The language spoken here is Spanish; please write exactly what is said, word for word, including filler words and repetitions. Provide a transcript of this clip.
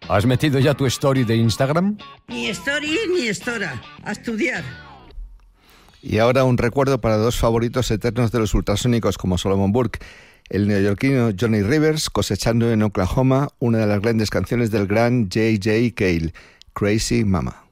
¿Has metido ya tu story de Instagram? Ni story ni estora. A estudiar. Y ahora un recuerdo para dos favoritos eternos de los ultrasónicos como Solomon Burke, el neoyorquino Johnny Rivers, cosechando en Oklahoma una de las grandes canciones del gran J J Cale, Crazy Mama.